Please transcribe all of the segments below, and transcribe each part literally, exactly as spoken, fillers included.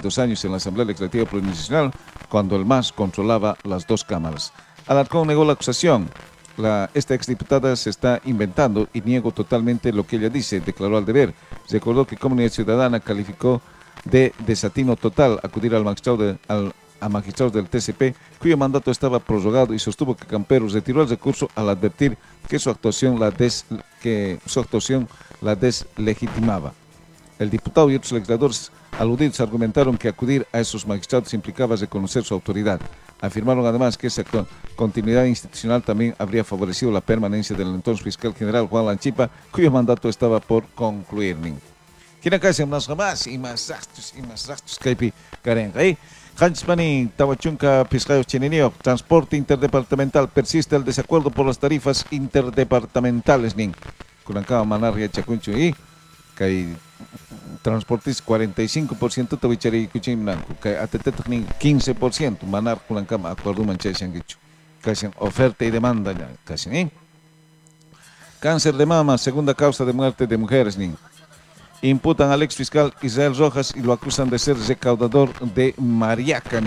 veintidós años en la Asamblea Legislativa Plurinacional, cuando el M A S controlaba las dos cámaras. Alarcón negó la acusación. La, esta exdiputada se está inventando y niego totalmente lo que ella dice, declaró al deber. Recordó que Comunidad Ciudadana calificó de desatino total acudir al magistrado, de, al, a magistrados del T C P, cuyo mandato estaba prorrogado, y sostuvo que Camperos retiró el recurso al advertir que su actuación la, des, que su actuación la deslegitimaba. El diputado y otros legisladores aludidos argumentaron que acudir a esos magistrados implicaba reconocer su autoridad. Afirmaron además que esa continuidad institucional también habría favorecido la permanencia del entonces fiscal general Juan Lanchipa, cuyo mandato estaba por concluir. ¿Quién acá se más jamás y más rastos y más rastos que Karen ahí? Hanchmani, Tawachunca, Piscayo Chinenio, transporte interdepartamental, persiste el desacuerdo por las tarifas interdepartamentales. Kunankama Manarria Chacuncho y Kai transportes cuarenta y cinco por ciento tawichari kuchim blanco, Kai atetet quince por ciento, Manar Kunankama, acuerdo manchesian gichu. Casi oferta y demanda, casi. ¿eh? Cáncer de mama, segunda causa de muerte de mujeres. Ni. Imputan al ex fiscal Israel Rojas y lo acusan de ser recaudador de mariaca.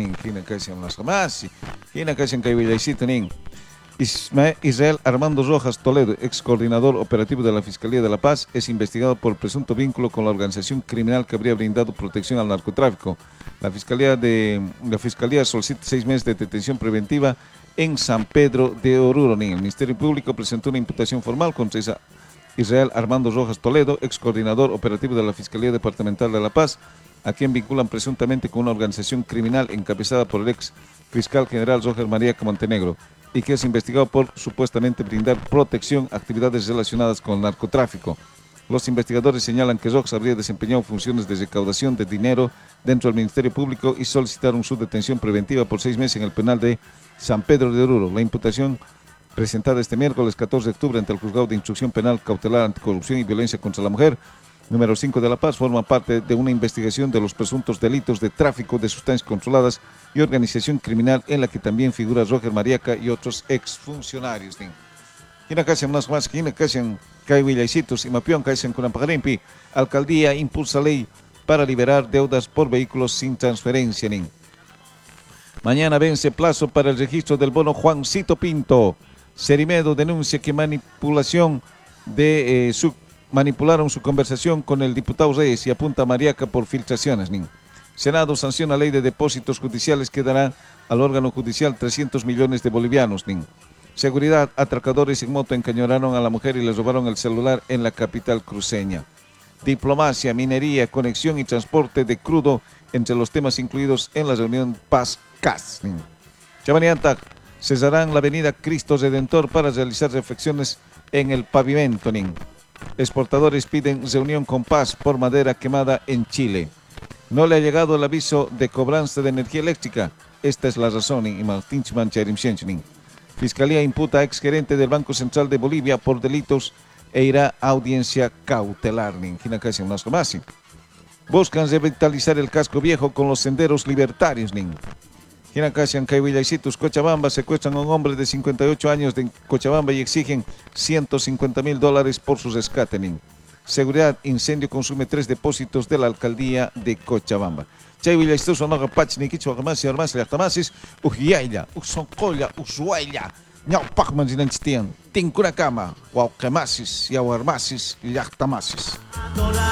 Israel Armando Rojas Toledo, ex coordinador operativo de la Fiscalía de La Paz, es investigado por presunto vínculo con la organización criminal que habría brindado protección al narcotráfico. La Fiscalía, de, la Fiscalía solicita seis meses de detención preventiva en San Pedro de Oruro. El Ministerio Público presentó una imputación formal contra esa Israel Armando Rojas Toledo, ex coordinador operativo de la Fiscalía Departamental de La Paz, a quien vinculan presuntamente con una organización criminal encabezada por el ex fiscal general Roger Mariaca Montenegro, y que es investigado por supuestamente brindar protección a actividades relacionadas con el narcotráfico. Los investigadores señalan que Rojas habría desempeñado funciones de recaudación de dinero dentro del Ministerio Público y solicitaron su detención preventiva por seis meses en el penal de San Pedro de Oruro. La imputación, presentada este miércoles catorce de octubre ante el Juzgado de Instrucción Penal Cautelar Anticorrupción y Violencia contra la Mujer, número cinco de La Paz, forma parte de una investigación de los presuntos delitos de tráfico de sustancias controladas y organización criminal, en la que también figura Roger Mariaca y otros exfuncionarios. Alcaldía impulsa ley para liberar deudas por vehículos sin transferencia. Mañana vence plazo para el registro del bono Juancito Pinto. Cerimedo denuncia que manipulación de eh, su, manipularon su conversación con el diputado Reyes y apunta a Mariaca por filtraciones. Nin. Senado sanciona ley de depósitos judiciales que dará al órgano judicial trescientos millones de bolivianos. Nin. Seguridad, atracadores en moto encañonaron a la mujer y le robaron el celular en la capital cruceña. Diplomacia, minería, conexión y transporte de crudo entre los temas incluidos en la reunión Paz-Cas. Chavanianta, cesarán la avenida Cristo Redentor para realizar reflexiones en el pavimento. Nin. Exportadores piden reunión con Paz por madera quemada en Chile. No le ha llegado el aviso de cobranza de energía eléctrica. Esta es la razón. Y Martín Chimancharimchenchinin. Fiscalía imputa a exgerente del Banco Central de Bolivia por delitos e irá a audiencia cautelar. Buscan revitalizar el casco viejo con los senderos libertarios. Cochabamba secuestran a un hombre de cincuenta y ocho años de Cochabamba y exigen ciento cincuenta mil dólares por su rescate. Seguridad, incendio consume tres depósitos de la alcaldía de Cochabamba. Chay Istoso no rapach ni quicho armasi armasi yachamasis ujiaya usonkoya usuaya ñau pacman sinanchitian tinkuna kama wauquemasis yau armasis yachamasis.